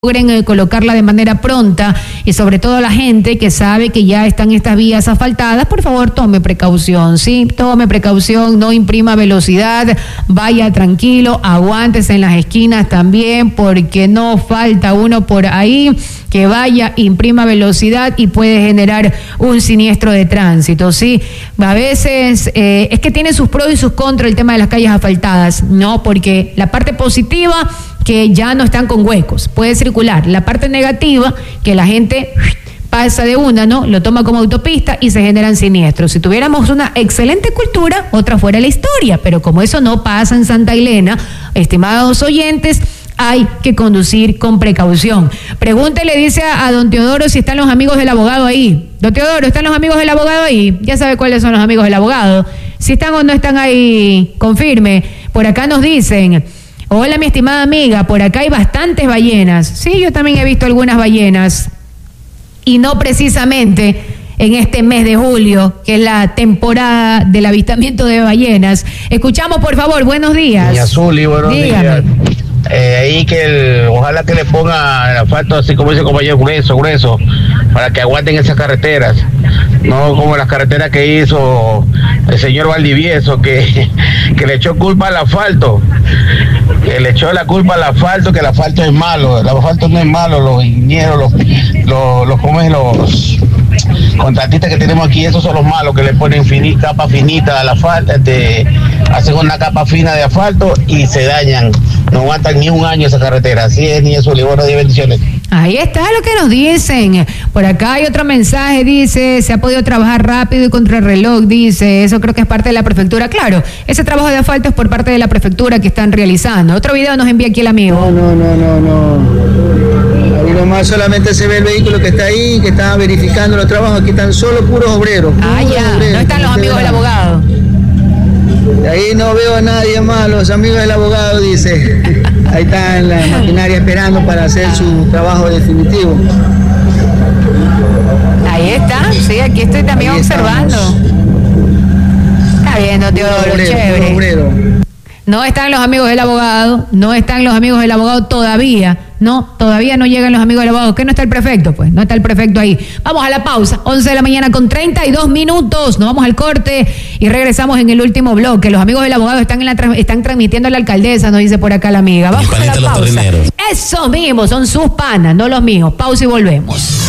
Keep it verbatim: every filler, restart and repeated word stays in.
logren colocarla de manera pronta y sobre todo la gente que sabe que ya están estas vías asfaltadas, por favor tome precaución, sí, tome precaución, no imprima velocidad, vaya tranquilo, aguántese en las esquinas también porque no falta uno por ahí que vaya, imprima velocidad y puede generar un siniestro de tránsito, sí. A veces eh, es que tiene sus pros y sus contras el tema de las calles asfaltadas, ¿no? Porque la parte positiva que ya no están con huecos, puede circular. La parte negativa, que la gente pasa de una, ¿no? Lo toma como autopista y se generan siniestros. Si tuviéramos una excelente cultura, otra fuera la historia, pero como eso no pasa en Santa Elena, estimados oyentes, hay que conducir con precaución. Pregúntele, dice a, a don Teodoro si están los amigos del abogado ahí. Don Teodoro, ¿están los amigos del abogado ahí? Ya sabe cuáles son los amigos del abogado. Si están o no están ahí, confirme. Por acá nos dicen: hola, mi estimada amiga, por acá hay bastantes ballenas. Sí, yo también he visto algunas ballenas. Y no precisamente en este mes de julio, que es la temporada del avistamiento de ballenas. Escuchamos, por favor, buenos días. Doña Zuli, buenos Dígame. días. Eh, ahí que el, ojalá que le ponga el asfalto así como dice el compañero, grueso, grueso, para que aguanten esas carreteras. No como las carreteras que hizo el señor Valdivieso, que, que le echó culpa al asfalto. Que le echó la culpa al asfalto, que el asfalto es malo. El asfalto no es malo, los ingenieros, los, los, los, ¿cómo es? los contratistas que tenemos aquí, esos son los malos, que le ponen finita, capa finita al asfalto, este, hacen una capa fina de asfalto y se dañan. No aguantan ni un año esa carretera. Así es, ni eso, buenos días, bendiciones. Ahí está lo que nos dicen. Por acá hay otro mensaje, dice: se ha podido trabajar rápido y contra el reloj, dice. Eso creo que es parte de la prefectura. Claro, ese trabajo de asfalto es por parte de la prefectura que están realizando. Otro video nos envía aquí el amigo. No, no, no, no, no. Ahí nomás solamente se ve el vehículo que está ahí, que está verificando los trabajos. Aquí están solo puros obreros. Puros Ah, ya, obreros, no están los amigos del abogado. De ahí no veo a nadie más, los amigos del abogado, dice. Ahí están la maquinaria esperando para hacer su trabajo definitivo. Ahí está, sí, aquí estoy también Ahí observando. estamos. Está viendo, Teodoro, Obrero, chévere. puro obrero. No están los amigos del abogado, no están los amigos del abogado todavía, no, todavía no llegan los amigos del abogado. ¿Qué no está el prefecto? Pues no está el prefecto ahí. Vamos a la pausa, once de la mañana con treinta y dos minutos, nos vamos al corte y regresamos en el último bloque. Los amigos del abogado están en la tra- están transmitiendo a la alcaldesa, nos dice por acá la amiga. Vamos a la pausa. Eso mismo, son sus panas, no los míos. Pausa y volvemos.